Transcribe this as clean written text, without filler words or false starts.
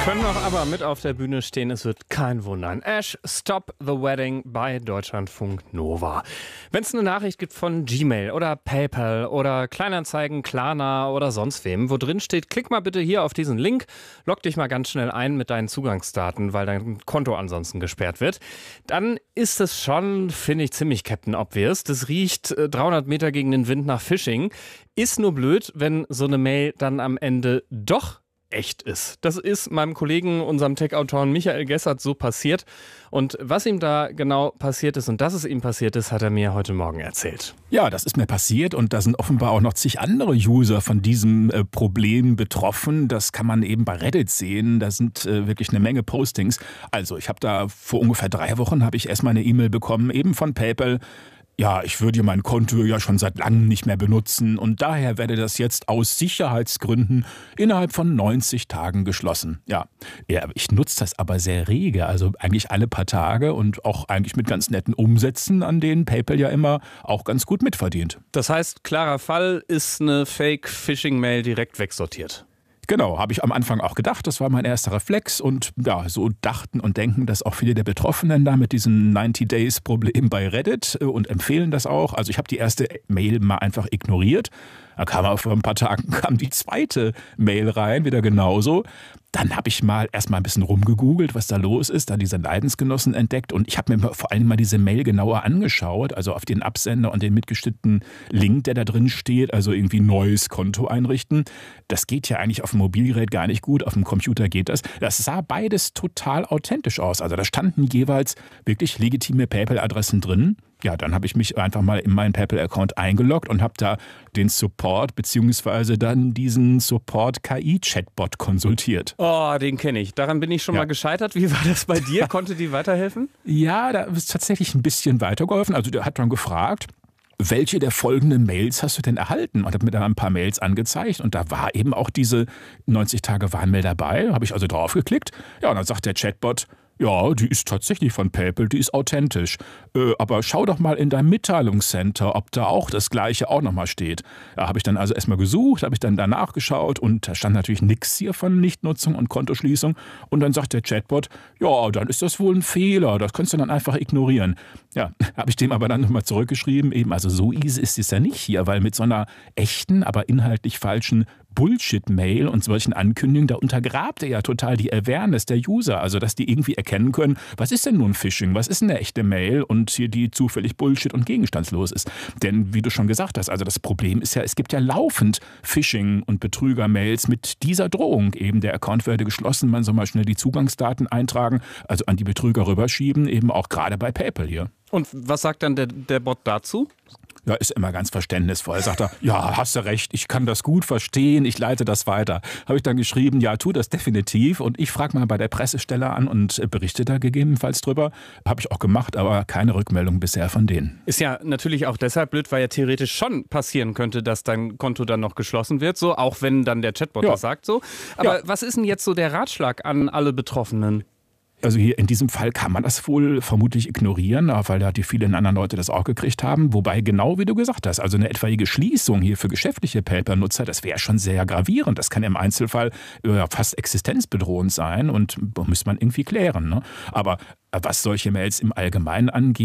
Können noch aber mit auf der Bühne stehen, es wird kein Wundern. Ash, Stop the Wedding bei Deutschlandfunk Nova. Wenn es eine Nachricht gibt von Gmail oder PayPal oder Kleinanzeigen, Klarna oder sonst wem, wo drin steht, klick mal bitte hier auf diesen Link, log dich mal ganz schnell ein mit deinen Zugangsdaten, weil dein Konto ansonsten gesperrt wird, dann ist es schon, finde ich, ziemlich Captain Obvious. Das riecht 300 Meter gegen den Wind nach Phishing. Ist nur blöd, wenn so eine Mail dann am Ende doch echt ist. Das ist meinem Kollegen, unserem Tech-Autoren Michael Gessert, so passiert. Und was ihm da genau passiert ist und dass es ihm passiert ist, hat er mir heute Morgen erzählt. Ja, das ist mir passiert und da sind offenbar auch noch zig andere User von diesem Problem betroffen. Das kann man eben bei Reddit sehen. Da sind wirklich eine Menge Postings. Also ich habe da vor ungefähr 3 Wochen habe ich erstmal eine E-Mail bekommen, eben von PayPal. Ja, ich würde mein Konto ja schon seit langem nicht mehr benutzen und daher werde das jetzt aus Sicherheitsgründen innerhalb von 90 Tagen geschlossen. Ja, ich nutze das aber sehr rege, also eigentlich alle paar Tage und auch eigentlich mit ganz netten Umsätzen, an denen PayPal ja immer auch ganz gut mitverdient. Das heißt, klarer Fall, ist eine Fake-Phishing-Mail direkt wegsortiert. Genau, habe ich am Anfang auch gedacht, das war mein erster Reflex und ja, so dachten und denken das auch viele der Betroffenen da mit diesem 90-Days-Problem bei Reddit und empfehlen das auch. Also ich habe die erste Mail mal einfach ignoriert. Da kam vor ein paar Tagen die zweite Mail rein, wieder genauso. Dann habe ich erstmal ein bisschen rumgegoogelt, was da los ist, da diese Leidensgenossen entdeckt und ich habe mir vor allem mal diese Mail genauer angeschaut, also auf den Absender und den mitgestippten Link, der da drin steht, also irgendwie neues Konto einrichten. Das geht ja eigentlich auf dem Mobilgerät gar nicht gut, auf dem Computer geht das. Das sah beides total authentisch aus, also da standen jeweils wirklich legitime PayPal-Adressen drin. Ja, dann habe ich mich einfach mal in meinen PayPal-Account eingeloggt und habe da den Support bzw. dann diesen Support-KI-Chatbot konsultiert. Oh, den kenne ich. Daran bin ich schon mal gescheitert. Wie war das bei dir? Konnte die weiterhelfen? Ja, da ist tatsächlich ein bisschen weitergeholfen. Also der hat dann gefragt, welche der folgenden Mails hast du denn erhalten? Und hat mir dann ein paar Mails angezeigt und da war eben auch diese 90-Tage-Warnmail dabei. Habe ich also drauf geklickt. Ja, und dann sagt der Chatbot, ja, die ist tatsächlich von PayPal, die ist authentisch. Aber schau doch mal in dein Mitteilungscenter, ob da auch das Gleiche auch nochmal steht. Da habe ich dann also erstmal gesucht, habe ich dann danach geschaut und da stand natürlich nichts hier von Nichtnutzung und Kontoschließung. Und dann sagt der Chatbot, ja, dann ist das wohl ein Fehler, das kannst du dann einfach ignorieren. Ja, habe ich dem aber dann nochmal zurückgeschrieben, eben, also so easy ist es ja nicht hier, weil mit so einer echten, aber inhaltlich falschen Bullshit-Mail und solchen Ankündigungen, da untergrabt er ja total die Awareness der User, also dass die irgendwie erkennen können, was ist denn nun Phishing, was ist denn eine echte Mail und hier die zufällig Bullshit und gegenstandslos ist. Denn wie du schon gesagt hast, also das Problem ist ja, es gibt ja laufend Phishing- und Betrüger-Mails mit dieser Drohung, eben der Account werde geschlossen, man soll mal schnell die Zugangsdaten eintragen, also an die Betrüger rüberschieben, eben auch gerade bei PayPal hier. Und was sagt dann der Bot dazu? Ja, ist immer ganz verständnisvoll. Sagt er, ja, hast du recht, ich kann das gut verstehen, ich leite das weiter. Habe ich dann geschrieben, ja, tu das definitiv und ich frage mal bei der Pressestelle an und berichte da gegebenenfalls drüber. Habe ich auch gemacht, aber keine Rückmeldung bisher von denen. Ist ja natürlich auch deshalb blöd, weil ja theoretisch schon passieren könnte, dass dein Konto dann noch geschlossen wird, so, auch wenn dann der Chatbot das sagt, so. Aber was ist denn jetzt so der Ratschlag an alle Betroffenen? Also hier in diesem Fall kann man das wohl vermutlich ignorieren, weil da die vielen anderen Leute das auch gekriegt haben. Wobei genau wie du gesagt hast, also eine etwaige Schließung hier für geschäftliche PayPal-Nutzer, das wäre schon sehr gravierend. Das kann im Einzelfall fast existenzbedrohend sein und muss man irgendwie klären. Ne? Aber was solche Mails im Allgemeinen angeht,